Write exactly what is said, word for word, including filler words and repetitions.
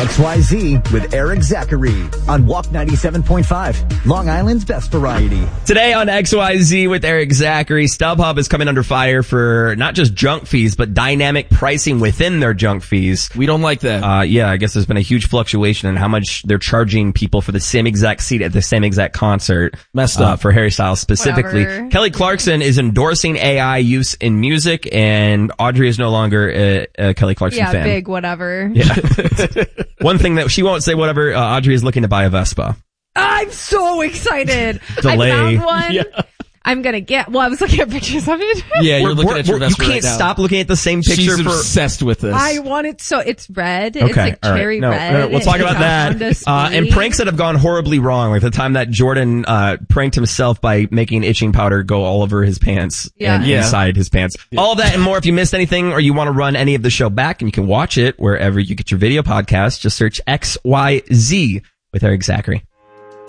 X Y Z with Eric Zachary on Walk ninety-seven point five, Long Island's best variety. Today on X Y Z with Eric Zachary, StubHub is coming under fire for not just junk fees, but dynamic pricing within their junk fees. We don't like that. Uh, yeah, I guess there's been a huge fluctuation in how much they're charging people for the same exact seat at the same exact concert. Messed uh, up. For Harry Styles specifically. Whatever. Kelly Clarkson is endorsing A I use in music, and Audrey is no longer a, a Kelly Clarkson Yeah, fan. big whatever. Yeah. One thing that she won't say whatever, uh, Audrey is looking to buy a Vespa. I'm so excited. Delay. I found one. Yeah. I'm gonna get, well, I was looking at pictures of it. Yeah, you're We're- looking we're- at your we're- Vespa You can't right now. stop looking at the same picture She's for... obsessed with this. I want it so, it's red. It's Okay, like all right. cherry No, red. no, we'll talk It's about a that. Honda Uh, and Speed. pranks that have gone horribly wrong, like the time that Jordan uh pranked himself by making itching powder go all over his pants Yeah. and Yeah. inside his pants. All of that and more. If you missed anything or you want to run any of the show back, and you can watch it wherever you get your video podcast, just search X Y Z with Eric Zachary.